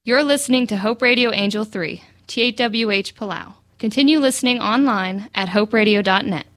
You're listening to Hope Radio Angel 3, THWH Palau. Continue listening online at hoperadio.net.